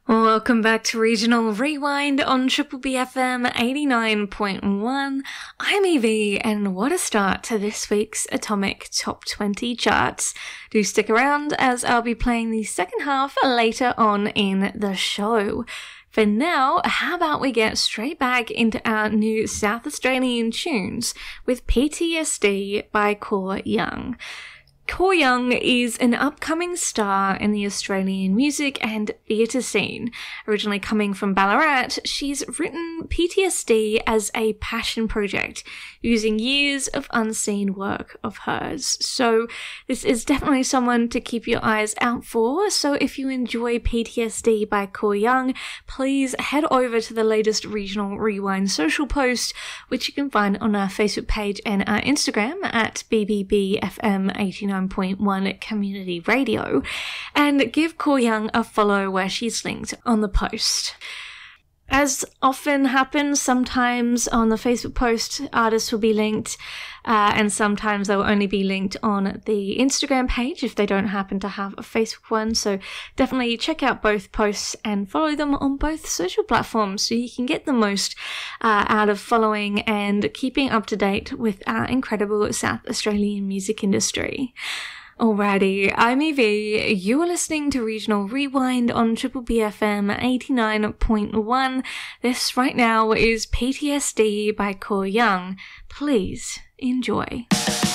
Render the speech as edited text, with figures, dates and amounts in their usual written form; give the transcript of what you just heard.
Welcome back to Regional Rewind on Triple BFM 89.1. I'm Evie, and what a start to this week's Atomic Top 20 charts. Do stick around as I'll be playing the second half later on in the show. For now, how about we get straight back into our new South Australian tunes with PTSD by Kor Young. Kor Young is an upcoming star in the Australian music and theatre scene. Originally coming from Ballarat, she's written PTSD as a passion project, using years of unseen work of hers. So this is definitely someone to keep your eyes out for. So if you enjoy PTSD by Kor Young, please head over to the latest Regional Rewind social post, which you can find on our Facebook page and our Instagram at BBBFM89.1 Community Radio, and give Kor Young a follow where she's linked on the post. As often happens, sometimes on the Facebook post, artists will be linked, and sometimes they'll only be linked on the Instagram page if they don't happen to have a Facebook one. So definitely check out both posts and follow them on both social platforms so you can get the most out of following and keeping up to date with our incredible South Australian music industry. Alrighty, I'm Evie. You are listening to Regional Rewind on Triple BFM 89.1. This right now is PTSD by Kor Young. Please enjoy.